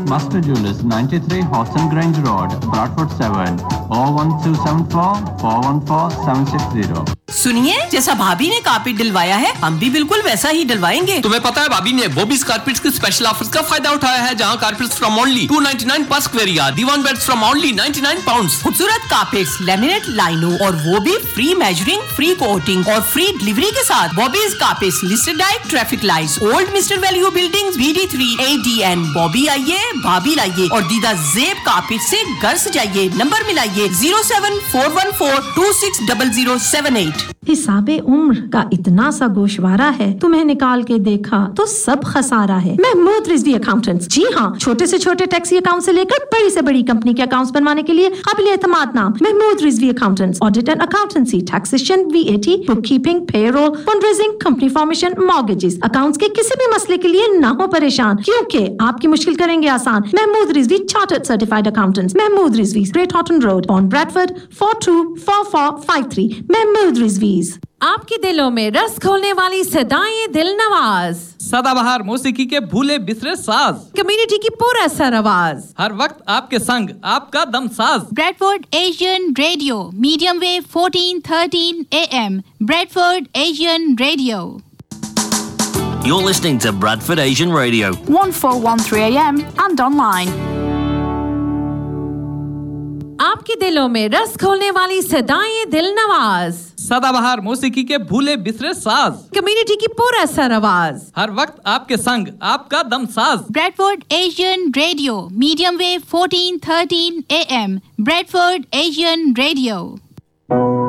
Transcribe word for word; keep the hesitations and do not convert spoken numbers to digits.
Master Jewelers, ninety-three Hodson Grange Road, Bradford seven, oh one two seven four, four one four, seven six zero. سنیے, جیسا بھابی نے carpet ڈلوایا ہے ہم بھی بالکل ویسا ہی ڈلوائیں گے. تمہیں پتا ہے بھابی نے بوبیز کارپیٹس کے اسپیشل آفرز کا فائدہ اٹھایا ہے, جہاں carpets from only two ninety-nine per square yard, دیوان beds from only ninety-nine pounds. خوبصورت کارپیٹس, لیمینیٹ لائنوں اور وہ بھی فری میجرنگ, فری کوٹنگ اور فری ڈلیوری کے ساتھ. بوبیز carpets listed diet traffic lights, old mister value building B D three A D N. Bobby آئیے, بھابی لائیے اور دیدہ زیب کارپیٹ سے گھر سجائیے. Number ملائیے zero seven four one four two six zero zero seven eight. حساب عمر کا اتنا سا گوشوارہ ہے, تمہیں نکال کے دیکھا تو سب خسارہ ہے. محمود رضوی اکاؤنٹنٹس, جی ہاں, چھوٹے سے چھوٹے ٹیکسی اکاؤنٹ سے لے کر بڑی سے بڑی کمپنی کے اکاؤنٹس بنوانے کے لیے قابل اعتماد نام Mahmood Rizvi accountants. Audit and accountancy, taxation, we A T, book keeping, pay role, fund raising, company formation, mortgages. Accounts کے کسی بھی مسئلے کے لیے نہ ہو پریشان, کیونکہ آپ کی مشکل کریں گے آسان. Mahmood Rizvi chartered certified accountants, Mahmood Rizvi, great ہاٹن road, پون Bradford four two four four five three. Mahmood رضویز. آپ کے دلوں میں رس کھولنے والی صدائیں دل نواز, سدا بہار موسیقی کے بھولے بسرے ساز, کمیونٹی کی پر اثر آواز, ہر وقت آپ کے سنگ آپ کا دم ساز. Bradford Asian radio, medium view fourteen thirteen A M. Bradford Asian Radio. You're listening to Bradford Asian Radio. fourteen thirteen A M and online. آپ کے دلوں میں رس کھولنے والی صدائیں دل نواز, سدا بہار موسیقی کے بھولے بسرے ساز, کمیونٹی کی پر اثر آواز, ہر وقت آپ کے سنگ آپ کا دم ساز. Bradford Asian Radio, medium wave fourteen thirteen A M. Bradford Asian Radio.